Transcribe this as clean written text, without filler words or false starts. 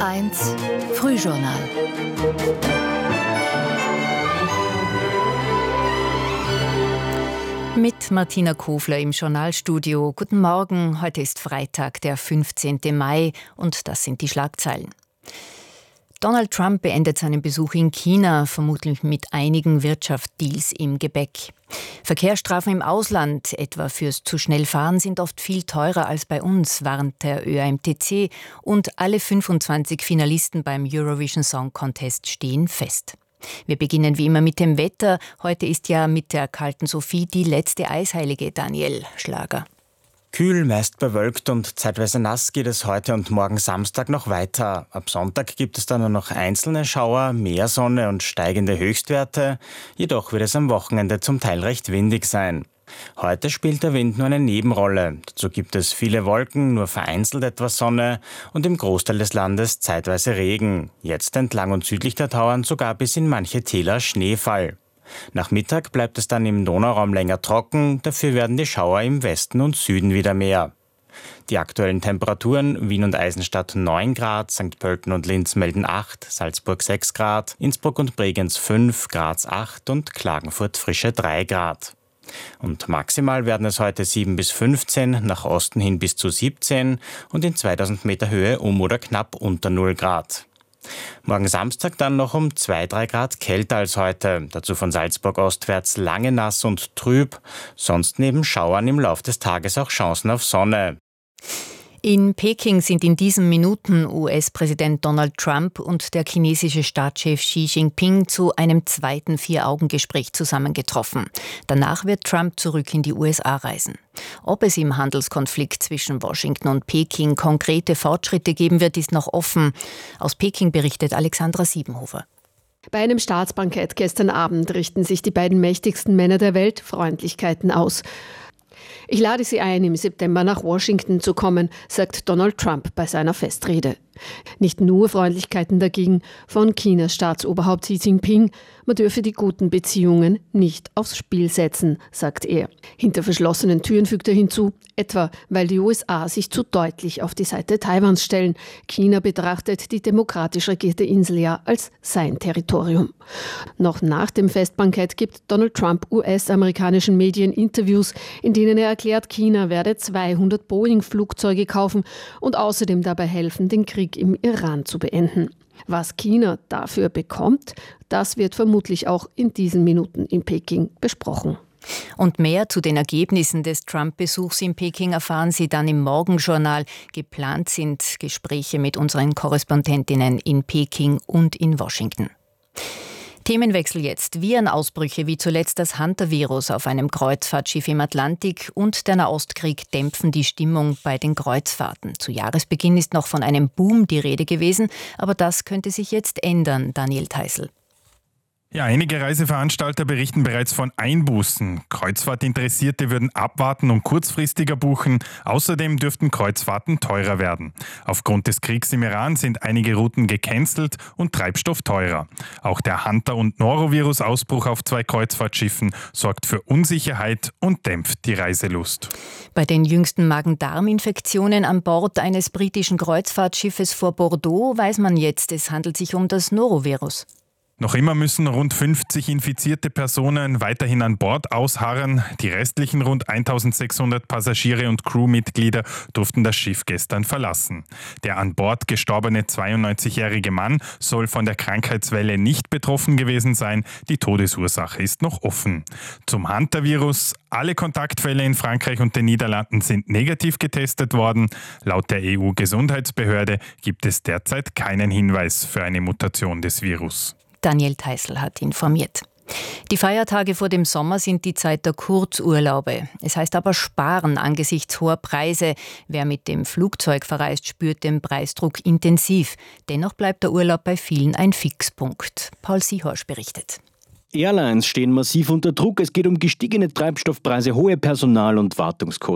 1 Frühjournal. Mit Martina Kofler im Journalstudio. Guten Morgen, heute ist Freitag, der 15. Mai und das sind die Schlagzeilen. Donald Trump beendet seinen Besuch in China, vermutlich mit einigen Wirtschaftsdeals im Gepäck. Verkehrsstrafen im Ausland, etwa fürs zu schnell Fahren, sind oft viel teurer als bei uns, warnt der ÖAMTC. Und alle 25 Finalisten beim Eurovision Song Contest stehen fest. Wir beginnen wie immer mit dem Wetter. Heute ist ja mit der kalten Sophie die letzte Eisheilige, Daniel Schlager. Kühl, meist bewölkt und zeitweise nass geht es heute und morgen Samstag noch weiter. Ab Sonntag gibt es dann nur noch einzelne Schauer, mehr Sonne und steigende Höchstwerte. Jedoch wird es am Wochenende zum Teil recht windig sein. Heute spielt der Wind nur eine Nebenrolle. Dazu gibt es viele Wolken, nur vereinzelt etwas Sonne und im Großteil des Landes zeitweise Regen. Jetzt entlang und südlich der Tauern sogar bis in manche Täler Schneefall. Nach Mittag bleibt es dann im Donauraum länger trocken, dafür werden die Schauer im Westen und Süden wieder mehr. Die aktuellen Temperaturen: Wien und Eisenstadt 9 Grad, St. Pölten und Linz melden 8, Salzburg 6 Grad, Innsbruck und Bregenz 5, Graz 8 und Klagenfurt frische 3 Grad. Und maximal werden es heute 7 bis 15, nach Osten hin bis zu 17 und in 2000 Meter Höhe oder knapp unter 0 Grad. Morgen Samstag dann noch um 2-3 Grad kälter als heute. Dazu von Salzburg ostwärts lange nass und trüb. Sonst neben Schauern im Lauf des Tages auch Chancen auf Sonne. In Peking sind in diesen Minuten US-Präsident Donald Trump und der chinesische Staatschef Xi Jinping zu einem zweiten Vier-Augen-Gespräch zusammengetroffen. Danach wird Trump zurück in die USA reisen. Ob es im Handelskonflikt zwischen Washington und Peking konkrete Fortschritte geben wird, ist noch offen. Aus Peking berichtet Alexandra Siebenhofer. Bei einem Staatsbankett gestern Abend richten sich die beiden mächtigsten Männer der Welt Freundlichkeiten aus. Ich lade Sie ein, im September nach Washington zu kommen, sagt Donald Trump bei seiner Festrede. Nicht nur Freundlichkeiten dagegen von Chinas Staatsoberhaupt Xi Jinping. Man dürfe die guten Beziehungen nicht aufs Spiel setzen, sagt er. Hinter verschlossenen Türen fügt er hinzu, etwa weil die USA sich zu deutlich auf die Seite Taiwans stellen. China betrachtet die demokratisch regierte Insel ja als sein Territorium. Noch nach dem Festbankett gibt Donald Trump US-amerikanischen Medien Interviews, in denen er erklärt, China werde 200 Boeing-Flugzeuge kaufen und außerdem dabei helfen, den Krieg im Iran zu beenden. Was China dafür bekommt, das wird vermutlich auch in diesen Minuten in Peking besprochen. Und mehr zu den Ergebnissen des Trump-Besuchs in Peking erfahren Sie dann im Morgenjournal. Geplant sind Gespräche mit unseren Korrespondentinnen in Peking und in Washington. Themenwechsel jetzt. Virenausbrüche wie zuletzt das Hantavirus auf einem Kreuzfahrtschiff im Atlantik und der Nahostkrieg dämpfen die Stimmung bei den Kreuzfahrten. Zu Jahresbeginn ist noch von einem Boom die Rede gewesen, aber das könnte sich jetzt ändern, Daniel Theißl. Ja, einige Reiseveranstalter berichten bereits von Einbußen. Kreuzfahrtinteressierte würden abwarten und kurzfristiger buchen. Außerdem dürften Kreuzfahrten teurer werden. Aufgrund des Kriegs im Iran sind einige Routen gecancelt und Treibstoff teurer. Auch der Hanta- und Norovirus-Ausbruch auf 2 Kreuzfahrtschiffen sorgt für Unsicherheit und dämpft die Reiselust. Bei den jüngsten Magen-Darm-Infektionen an Bord eines britischen Kreuzfahrtschiffes vor Bordeaux weiß man jetzt, es handelt sich um das Norovirus. Noch immer müssen rund 50 infizierte Personen weiterhin an Bord ausharren. Die restlichen rund 1600 Passagiere und Crewmitglieder durften das Schiff gestern verlassen. Der an Bord gestorbene 92-jährige Mann soll von der Krankheitswelle nicht betroffen gewesen sein. Die Todesursache ist noch offen. Zum Hantavirus: Alle Kontaktfälle in Frankreich und den Niederlanden sind negativ getestet worden. Laut der EU-Gesundheitsbehörde gibt es derzeit keinen Hinweis für eine Mutation des Virus. Daniel Theißl hat informiert. Die Feiertage vor dem Sommer sind die Zeit der Kurzurlaube. Es heißt aber sparen angesichts hoher Preise. Wer mit dem Flugzeug verreist, spürt den Preisdruck intensiv. Dennoch bleibt der Urlaub bei vielen ein Fixpunkt. Paul Siehorsch berichtet. Airlines stehen massiv unter Druck. Es geht um gestiegene Treibstoffpreise, hohe Personal- und Wartungskosten.